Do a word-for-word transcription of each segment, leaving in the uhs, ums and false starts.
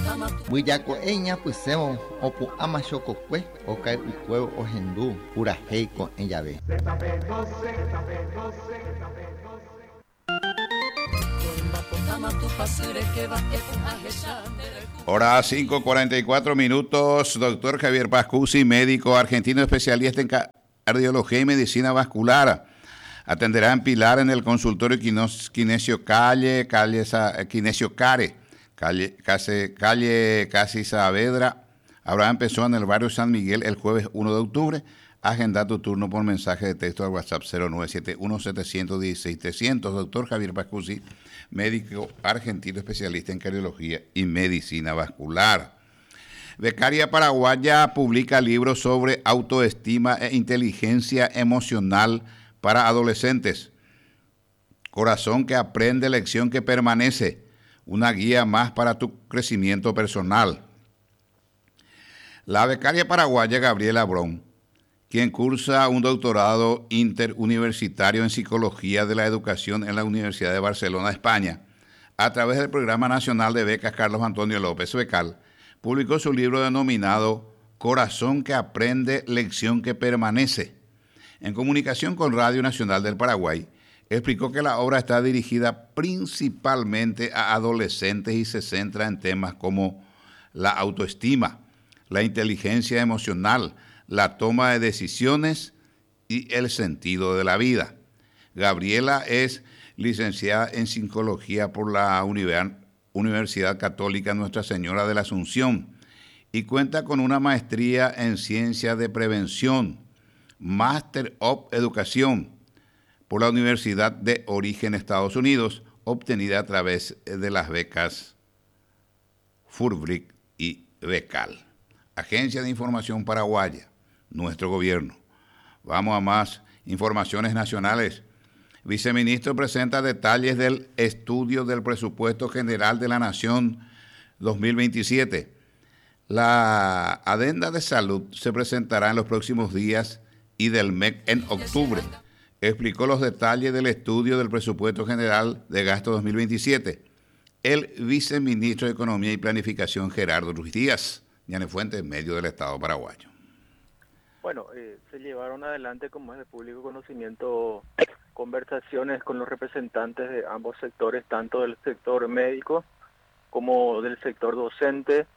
Buillako'eña pysemo opu ama chokokue okaipykuévo ohendu purahéiko eñave. Hora cinco cuarenta y cuatro minutos. Doctor Javier Pascusi, médico argentino especialista en cardiología y medicina vascular. Atenderá en Pilar en el consultorio Quinesio Calle, calle Quinesio Care, calle, calle, calle Casi Saavedra. Habrá empezó en el barrio San Miguel el jueves uno de octubre. Agenda tu turno por mensaje de texto al WhatsApp cero nueve siete uno siete uno seis trescientos. Doctor Javier Pascusi, médico argentino especialista en cardiología y medicina vascular. Becaria paraguaya publica libros sobre autoestima e inteligencia emocional para adolescentes. Corazón que aprende, lección que permanece. Una guía más para tu crecimiento personal. La becaria paraguaya Gabriela Brón, quien cursa un doctorado interuniversitario en Psicología de la Educación en la Universidad de Barcelona, España, a través del Programa Nacional de Becas Carlos Antonio López Becal, publicó su libro denominado Corazón que aprende, lección que permanece. En comunicación con Radio Nacional del Paraguay, explicó que la obra está dirigida principalmente a adolescentes y se centra en temas como la autoestima, la inteligencia emocional, la toma de decisiones y el sentido de la vida. Gabriela es licenciada en Psicología por la Universidad Católica Nuestra Señora de la Asunción y cuenta con una maestría en Ciencia de Prevención, Master of Educación por la Universidad de Origen Estados Unidos, obtenida a través de las becas Fulbright y Becal. Agencia de Información Paraguaya, nuestro gobierno. Vamos a más informaciones nacionales. Viceministro presenta detalles del estudio del presupuesto general de la Nación dos mil veintisiete. La adenda de salud se presentará en los próximos días y del M E C en octubre. Explicó los detalles del estudio del presupuesto general de gasto dos mil veintisiete el viceministro de Economía y Planificación Gerardo Ruiz Díaz, Ñanefuente, en medio del Estado paraguayo. Bueno, eh, se llevaron adelante, como es de público conocimiento, conversaciones con los representantes de ambos sectores, tanto del sector médico como del sector docente.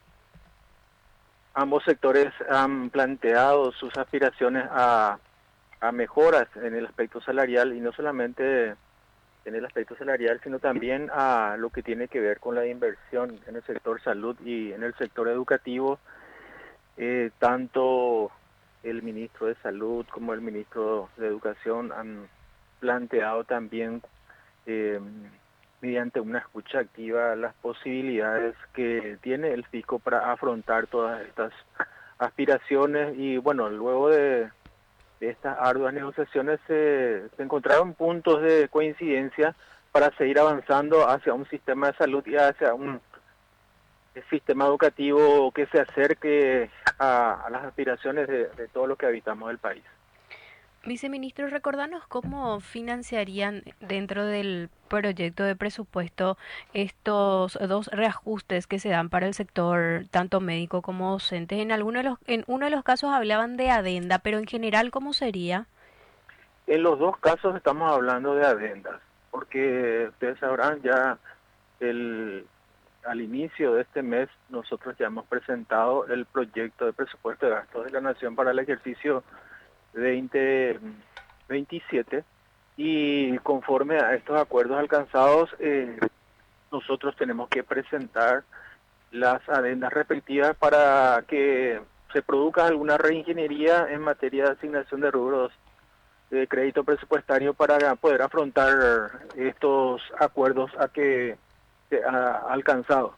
Ambos sectores han planteado sus aspiraciones a, a mejoras en el aspecto salarial, y no solamente en el aspecto salarial, sino también a lo que tiene que ver con la inversión en el sector salud y en el sector educativo. Eh, tanto el ministro de Salud como el ministro de Educación han planteado también, eh, mediante una escucha activa, las posibilidades que tiene el fisco para afrontar todas estas aspiraciones. Y bueno, luego de, de estas arduas negociaciones se, se encontraron puntos de coincidencia para seguir avanzando hacia un sistema de salud y hacia un sistema educativo que se acerque a, a las aspiraciones de, de todo lo que habitamos del país. Viceministro, recordanos cómo financiarían dentro del proyecto de presupuesto estos dos reajustes que se dan para el sector tanto médico como docentes. En alguno de los, en uno de los casos hablaban de adenda, pero en general, ¿cómo sería? En los dos casos estamos hablando de adendas, porque ustedes sabrán ya el al inicio de este mes nosotros ya hemos presentado el proyecto de presupuesto de gastos de la Nación para el ejercicio veinte veintisiete, y conforme a estos acuerdos alcanzados, eh, nosotros tenemos que presentar las adendas respectivas para que se produzca alguna reingeniería en materia de asignación de rubros de crédito presupuestario para poder afrontar estos acuerdos a que se ha alcanzado.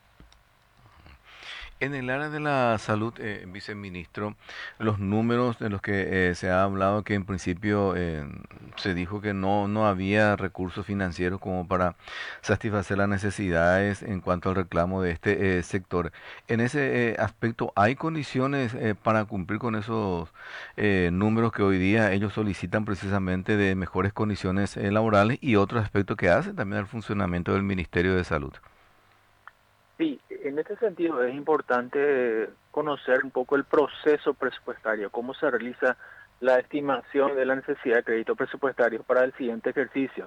En el área de la salud, eh, viceministro, los números de los que eh, se ha hablado, que en principio eh, se dijo que no, no había recursos financieros como para satisfacer las necesidades en cuanto al reclamo de este eh, sector. En ese eh, aspecto, ¿hay condiciones eh, para cumplir con esos eh, números que hoy día ellos solicitan, precisamente de mejores condiciones eh, laborales y otros aspectos que hacen también al funcionamiento del Ministerio de Salud? Sí, en este sentido es importante conocer un poco el proceso presupuestario, cómo se realiza la estimación de la necesidad de crédito presupuestario para el siguiente ejercicio.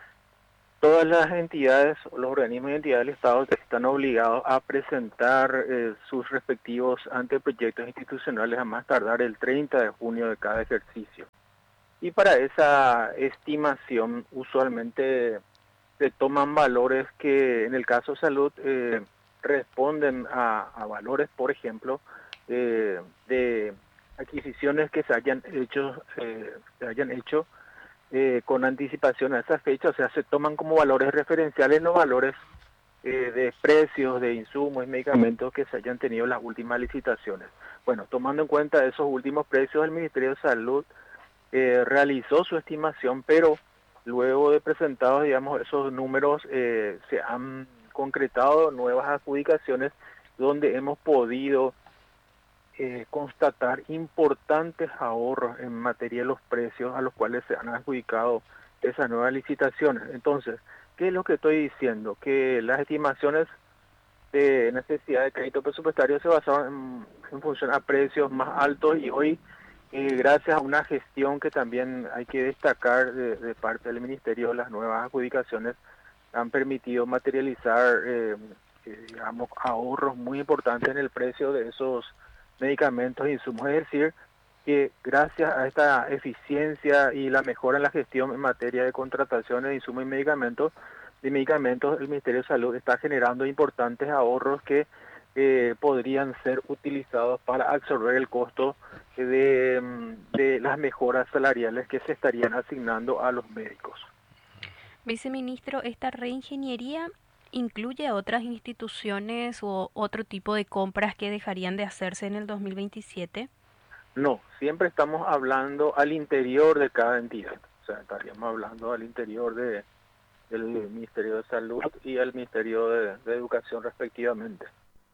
Todas las entidades, los organismos y entidades del Estado están obligados a presentar eh, sus respectivos anteproyectos institucionales a más tardar el treinta de junio de cada ejercicio. Y para esa estimación usualmente se toman valores que en el caso de salud eh, responden a, a valores, por ejemplo, eh, de adquisiciones que se hayan hecho, eh, se hayan hecho eh, con anticipación a esa fecha, o sea, se toman como valores referenciales los valores eh, de precios de insumos y medicamentos que se hayan tenido en las últimas licitaciones. Bueno, tomando en cuenta esos últimos precios, el Ministerio de Salud eh, realizó su estimación, pero luego de presentados, digamos, esos números, eh, se han concretado nuevas adjudicaciones donde hemos podido eh, constatar importantes ahorros en materia de los precios a los cuales se han adjudicado esas nuevas licitaciones. Entonces, ¿qué es lo que estoy diciendo? Que las estimaciones de necesidad de crédito presupuestario se basaron en, en función a precios más altos y hoy, Eh, gracias a una gestión que también hay que destacar de, de parte del Ministerio, las nuevas adjudicaciones han permitido materializar, eh, eh, digamos, ahorros muy importantes en el precio de esos medicamentos e insumos. Es decir, que gracias a esta eficiencia y la mejora en la gestión en materia de contrataciones de insumos y medicamentos, de medicamentos, el Ministerio de Salud está generando importantes ahorros que Eh, podrían ser utilizados para absorber el costo de, de las mejoras salariales que se estarían asignando a los médicos. Viceministro, ¿esta reingeniería incluye a otras instituciones o otro tipo de compras que dejarían de hacerse en el dos mil veintisiete? No, siempre estamos hablando al interior de cada entidad. O sea, estaríamos hablando al interior de, del Ministerio de Salud y el Ministerio de, de Educación respectivamente.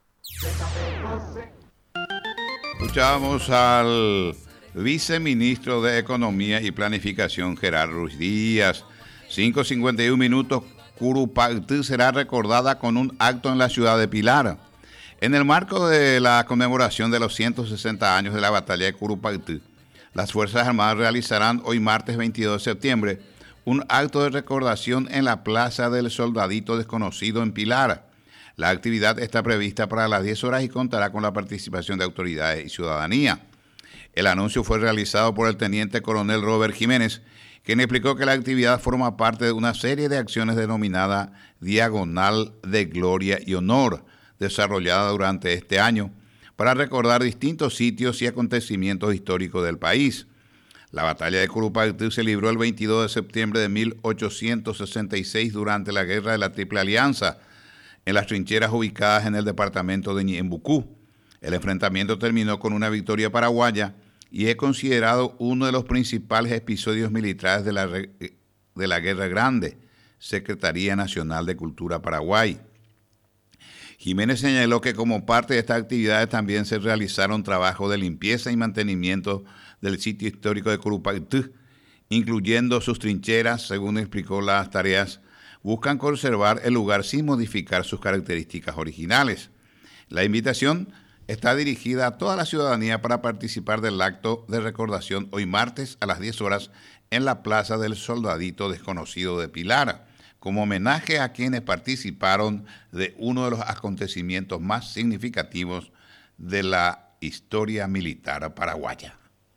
Escuchábamos al viceministro de Economía y Planificación, Gerardo Ruiz Díaz. cinco cincuenta y uno minutos, Curupaytí será recordada con un acto en la ciudad de Pilar. En el marco de la conmemoración de los ciento sesenta años de la batalla de Curupaytí, las Fuerzas Armadas realizarán hoy martes veintidós de septiembre un acto de recordación en la Plaza del Soldadito Desconocido en Pilar. La actividad está prevista para las diez horas y contará con la participación de autoridades y ciudadanía. El anuncio fue realizado por el teniente coronel Robert Jiménez, quien explicó que la actividad forma parte de una serie de acciones denominada Diagonal de Gloria y Honor, desarrollada durante este año, para recordar distintos sitios y acontecimientos históricos del país. La batalla de Curupaytí se libró el veintidós de septiembre de mil ochocientos sesenta y seis durante la Guerra de la Triple Alianza, en las trincheras ubicadas en el departamento de Ñembucú. El enfrentamiento terminó con una victoria paraguaya y es considerado uno de los principales episodios militares de la, de la Guerra Grande, Secretaría Nacional de Cultura Paraguay. Jiménez señaló que como parte de estas actividades también se realizaron trabajos de limpieza y mantenimiento del sitio histórico de Curupaytí, incluyendo sus trincheras. Según explicó, las tareas buscan conservar el lugar sin modificar sus características originales. La invitación está dirigida a toda la ciudadanía para participar del acto de recordación hoy martes a las diez horas en la Plaza del Soldadito Desconocido de Pilar, como homenaje a quienes participaron de uno de los acontecimientos más significativos de la historia militar paraguaya.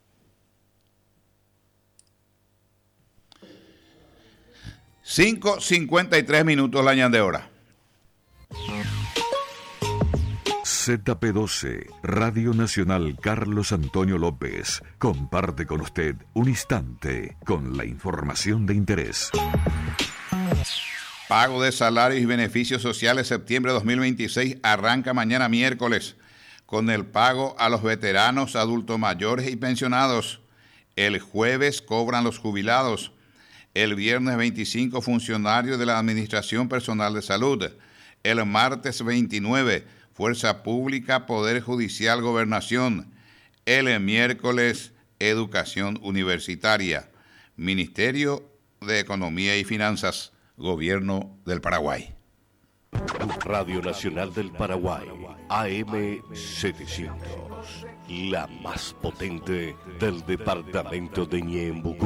cinco cincuenta y tres minutos la ñan de hora. Z P doce, Radio Nacional Carlos Antonio López, comparte con usted un instante con la información de interés. Pago de salarios y beneficios sociales septiembre dos mil veintiséis arranca mañana miércoles con el pago a los veteranos, adultos mayores y pensionados. El jueves cobran los jubilados. El viernes veinticinco funcionarios de la Administración Personal de Salud. El martes veintinueve Fuerza Pública, Poder Judicial, Gobernación. El miércoles Educación Universitaria. Ministerio de Economía y Finanzas, Gobierno del Paraguay. Radio Nacional del Paraguay, A M setecientos, la más potente del departamento de Ñembucú.